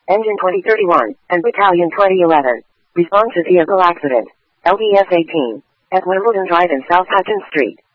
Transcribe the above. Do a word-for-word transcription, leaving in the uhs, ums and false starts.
Engine twenty thirty-one, and Battalion twenty eleven. Respond to vehicle accident. L B S eighteen. At Wimbledon Drive in South Hutton Street.